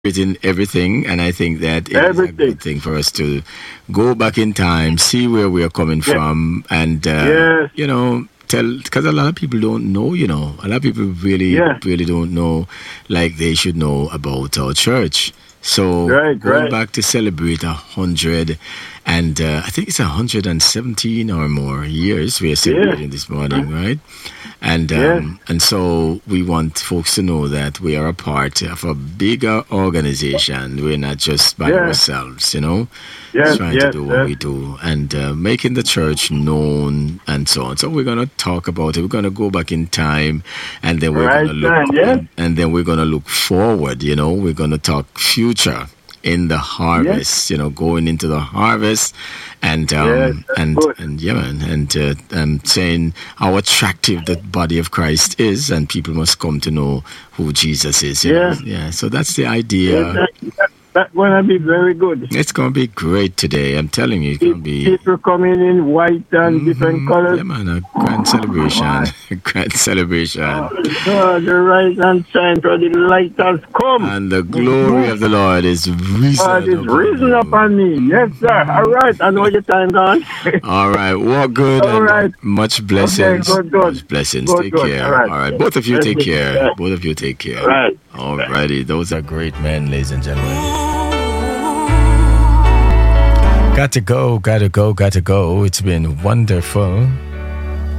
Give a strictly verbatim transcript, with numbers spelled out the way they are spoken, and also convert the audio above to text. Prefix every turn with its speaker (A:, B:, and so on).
A: celebrating everything, and I think that it is a good thing for us to go back in time, see where we are coming
B: yes.
A: from, and uh,
B: yes.
A: you know, tell, because a lot of people don't know, you know, a lot of people really,
B: yeah.
A: really don't know, like they should know about our church. So
B: right,
A: going
B: right.
A: back to celebrate a hundred, and uh, I think it's a hundred and seventeen or more years we are celebrating
B: yeah.
A: this morning, right? And um,
B: yes.
A: and so we want folks to know that we are a part of a bigger organization. We're not just by
B: yes.
A: ourselves, you know,
B: yes.
A: trying
B: yes.
A: to do what
B: yes.
A: we do and uh, making the church known and so on. So we're going to talk about it. We're going to go back in time, and then we're
B: right
A: going to look,
B: time, yes.
A: and, and then we're going to look forward. You know, we're going to talk future in the harvest, yes. you know, going into the harvest, and um,
B: yes,
A: and
B: good.
A: and yeah, man, and uh, um, saying how attractive the body of Christ is, and people must come to know who Jesus is. You
B: yeah,
A: know? yeah. So that's the idea.
B: Yes, that, that, that's going to be very good.
A: It's going to be great today. I'm telling you, it's going to be
B: people coming in white and
A: mm-hmm.
B: different colors.
A: Yeah, man, a grand celebration, a grand celebration.
B: Oh, God, the rise and shine, for the light has come,
A: and the glory of the Lord is risen.
B: God is risen upon me. Yes, sir. All right, I know your time gone.
A: All right, walk good.
B: All
A: and
B: right.
A: Much blessings.
B: Okay, good, good.
A: Much blessings.
B: Good,
A: take
B: good.
A: care.
B: All right.
A: All right, both of you
B: Yes,
A: take
B: yes,
A: care.
B: yes.
A: Both of you take care.
B: All right.
A: All righty, those are great men, ladies and gentlemen. Got to go, gotta go, gotta go. It's been wonderful.